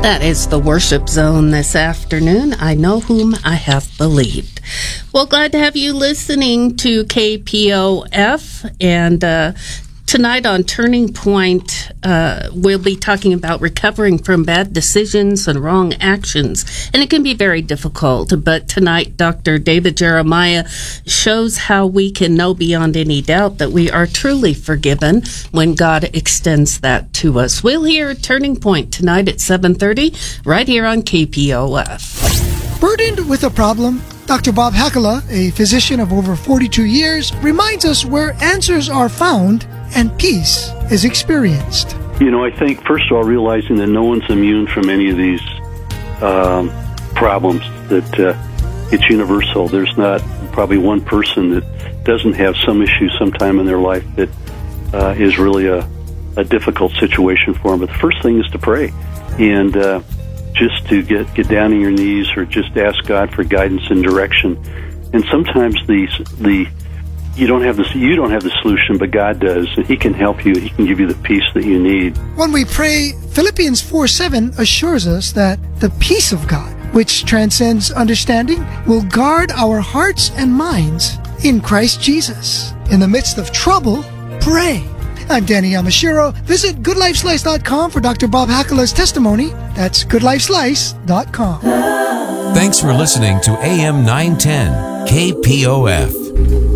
That is the Worship Zone this afternoon. I know whom I have believed. Well, glad to have you listening to KPOF. And tonight on Turning Point, we'll be talking about recovering from bad decisions and wrong actions. And it can be very difficult. But tonight, Dr. David Jeremiah shows how we can know beyond any doubt that we are truly forgiven when God extends that to us. We'll hear Turning Point tonight at 7:30 right here on KPOF. Burdened with a problem, Dr. Bob Hakala, a physician of over 42 years, reminds us where answers are found and peace is experienced. You know, I think, first of all, realizing that no one's immune from any of these problems, that it's universal. There's not probably one person that doesn't have some issue sometime in their life that is really a difficult situation for them. But the first thing is to pray, and just to get down on your knees or just ask God for guidance and direction. And sometimes you don't have the solution, but God does, and He can help you. He can give you the peace that you need. When we pray, Philippians 4:7 assures us that the peace of God, which transcends understanding, will guard our hearts and minds in Christ Jesus. In the midst of trouble, pray. I'm Danny Yamashiro. Visit GoodLifeSlice.com for Dr. Bob Hakala's testimony. That's GoodLifeSlice.com. Thanks for listening to AM 910 KPOF.